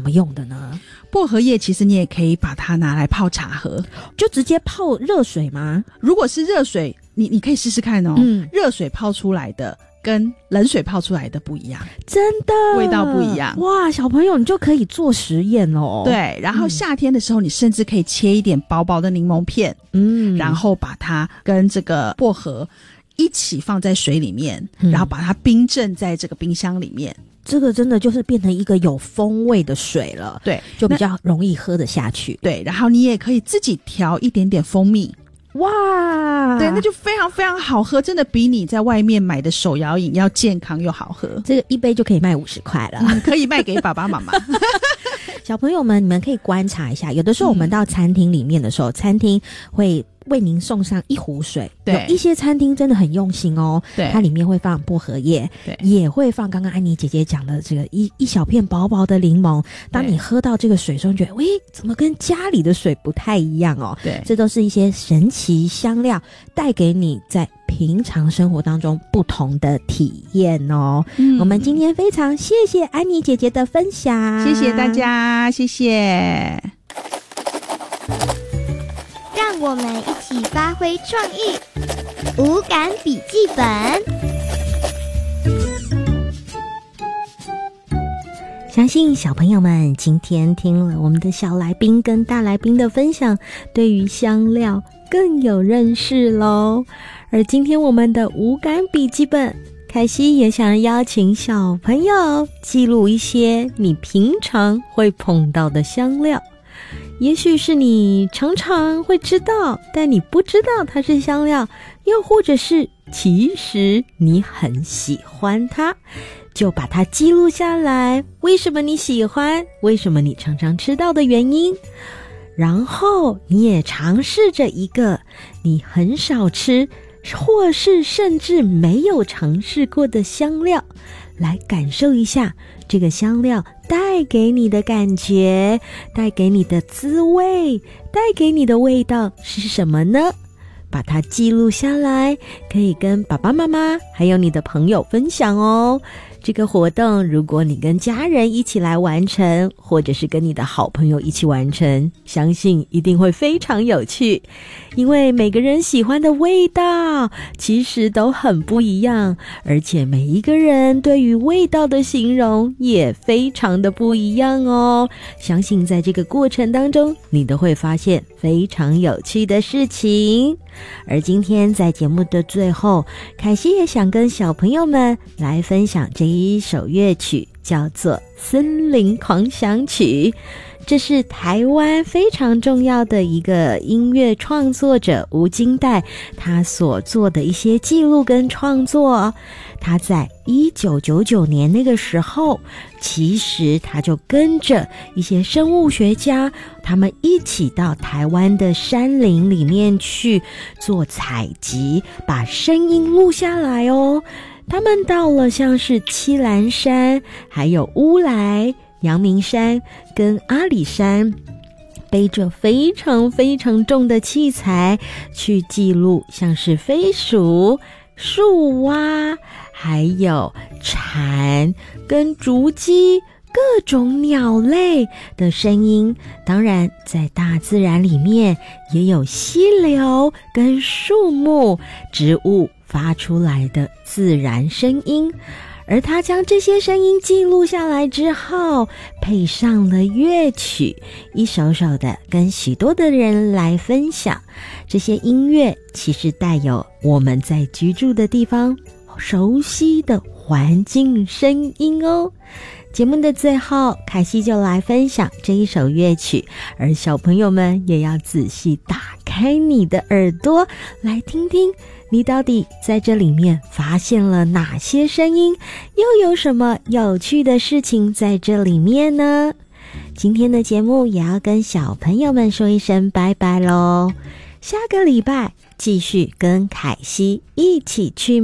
么用的呢？ 薄荷叶其实你也可以把它拿来泡茶喝， 就直接泡热水吗？ 如果是热水，你可以试试看哦。热水泡出来的跟冷水泡出来的不一样， 真的味道不一样。 哇，小朋友你就可以做实验哦。 对，然后夏天的时候，你甚至可以切一点薄薄的柠檬片，然后把它跟这个薄荷一起放在水里面，然后把它冰镇在这个冰箱里面。 这个真的就是变成一个有风味的水了， 对， 就比较容易喝得下去。 对，然后你也可以自己调一点点蜂蜜。 哇， 对，那就非常非常好喝，真的比你在外面买的手摇饮要健康又好喝。 这个一杯就可以卖50块了， 可以卖给爸爸妈妈。 小朋友们，你们可以观察一下，有的时候我们到餐厅里面的时候，餐厅会为您送上一壶水， 对， 有一些餐厅真的很用心哦， 对， 它里面会放薄荷叶， 对， 也会放刚刚安妮姐姐讲的这个一小片薄薄的柠檬。当你喝到这个水的时候，你觉得喂，怎么跟家里的水不太一样哦？ 对， 这都是一些神奇香料带给你在平常生活当中不同的体验哦。我们今天非常谢谢安妮姐姐的分享， 谢谢大家，谢谢。 让我们一起发挥创意，五感笔记本。 相信小朋友们今天听了我们的小来宾跟大来宾的分享，对于香料更有认识咯。而今天我们的五感笔记本，凯西也想邀请小朋友记录一些你平常会碰到的香料，也许是你常常会知道，但你不知道它是香料，又或者是其实你很喜欢它，就把它记录下来，为什么你喜欢，为什么你常常吃到的原因。然后你也尝试着一个你很少吃，或是甚至没有尝试过的香料，来感受一下这个香料带给你的感觉，带给你的滋味，带给你的味道是什么呢？把它记录下来，可以跟爸爸妈妈还有你的朋友分享哦。这个活动如果你跟家人一起来完成，或者是跟你的好朋友一起完成，相信一定会非常有趣。因为每个人喜欢的味道其实都很不一样，而且每一个人对于味道的形容也非常的不一样哦。相信在这个过程当中，你都会发现非常有趣的事情。而今天在节目的最后，凯西也想跟小朋友们来分享这一首乐曲，叫做《森林狂想曲》。这是台湾非常重要的一个音乐创作者吴金代他所做的一些记录跟创作。他在1999年那个时候，其实他就跟着一些生物学家，他们一起到台湾的山林里面去做采集，把声音录下来哦。他们到了像是七兰山，还有乌来、阳明山跟阿里山，背着非常非常重的器材去记录像是飞鼠、树蛙，还有蝉跟竹鸡各种鸟类的声音。当然在大自然里面也有溪流跟树木植物发出来的自然声音，而他将这些声音记录下来之后，配上了乐曲，一首首的跟许多的人来分享。这些音乐其实带有我们在居住的地方熟悉的环境声音哦。节目的最后，凯西就来分享这一首乐曲，而小朋友们也要仔细打开你的耳朵，来听听你到底在这里面发现了哪些声音，又有什么有趣的事情在这里面呢？今天的节目也要跟小朋友们说一声拜拜咯，下个礼拜继续跟凯西一起去